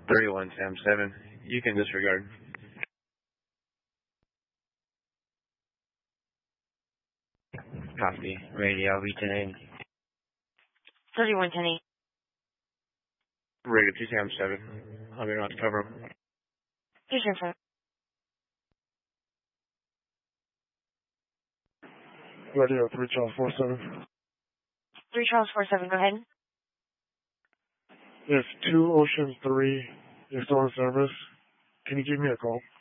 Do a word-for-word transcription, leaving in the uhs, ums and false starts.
thirty-one Sam seven. You can disregard. Copy. Radio, return in. thirty-one ten eight. Radio two Sam seven. I'll be around to cover him. Here's your phone. Radio three Charles four seven. three Charles four seven, go ahead. If two Ocean three is still in service, can you give me a call?